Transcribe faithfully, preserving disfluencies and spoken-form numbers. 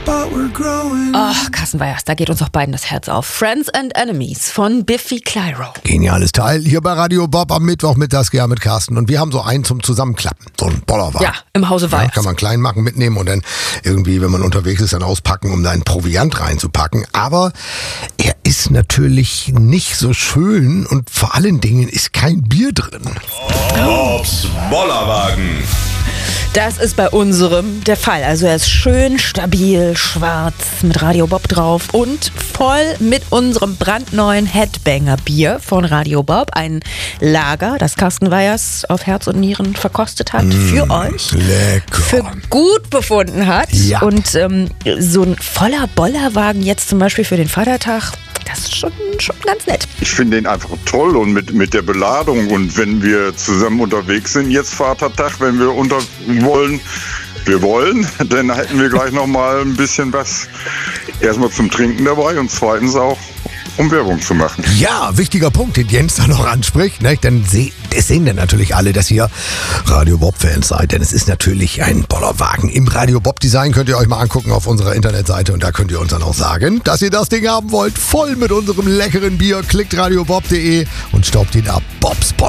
Ach, Carsten Weyers, da geht uns auch beiden das Herz auf. Friends and Enemies von Biffy Clyro. Geniales Teil. Hier bei Radio Bob am Mittwoch mittags ja mit Carsten. Und wir haben so einen zum Zusammenklappen. So einen Bollerwagen. Ja, im Hause Weyers. Ja, kann man klein machen, mitnehmen und dann irgendwie, wenn man unterwegs ist, dann auspacken, um da einen Proviant reinzupacken. Aber er ist natürlich nicht so schön und vor allen Dingen ist kein Bier drin. Bobs Bollerwagen. Das ist bei unserem der Fall. Also er ist schön, stabil, schwarz, mit Radio Bob drauf und voll mit unserem brandneuen Headbanger-Bier von Radio Bob. Ein Lager, das Carsten Weyers auf Herz und Nieren verkostet hat, mmh, für euch. Lecker. Für gut befunden hat. Ja. Und ähm, so ein voller Bollerwagen jetzt zum Beispiel für den Vatertag, das ist schon, schon ganz nett. Ich finde den einfach toll und mit, mit der Beladung und wenn wir zusammen unterwegs sind, jetzt Vatertag, wenn wir unter wollen, wir wollen, dann hätten wir gleich noch mal ein bisschen was erstmal zum Trinken dabei und zweitens auch um Werbung zu machen. Ja, wichtiger Punkt, den Jens da noch anspricht. Ne? Dann seh, das sehen dann natürlich alle, dass ihr Radio Bob-Fans seid. Denn es ist natürlich ein Bollerwagen im Radio Bob-Design. Könnt ihr euch mal angucken auf unserer Internetseite. Und da könnt ihr uns dann auch sagen, dass ihr das Ding haben wollt. Voll mit unserem leckeren Bier. Klickt radiobob punkt de und staubt ihn ab. Bobs Boller.